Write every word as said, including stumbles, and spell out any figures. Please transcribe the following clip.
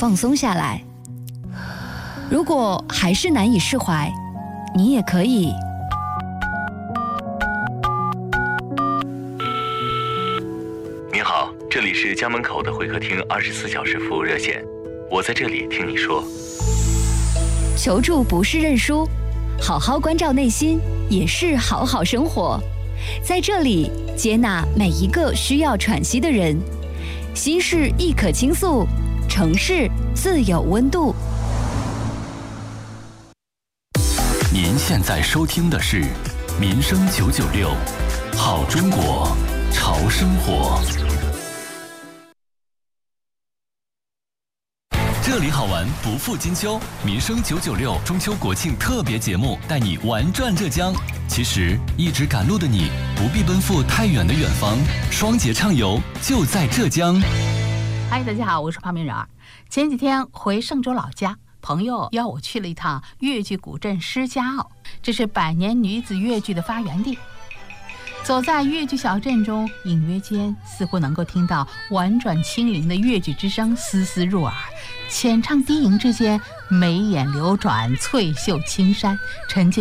放松下来。如果还是难以释怀，你也可以您好，这里是家门口的会客厅二十四小时服务热线，我在这里听你说。 求助不是认输，好好关照内心也是好好生活。在这里接纳每一个需要喘息的人，心事亦可倾诉，城市自有温度。 您现在收听的是民生九九六，好中国，潮生活。这里好玩不负金秋，民生九九六中秋国庆特别节目带你玩转浙江。其实一直赶路的你不必奔赴太远的远方，双节畅游就在浙江。 嗨，大家好，我是潘明然。前几天回嵊州老家，朋友邀我去了一趟越剧古镇施家坳，这是百年女子越剧的发源地。走在越剧小镇中，隐约间似乎能够听到婉转轻灵的越剧之声丝丝入耳，浅唱低吟之间，眉眼流转，翠袖青衫，沉浸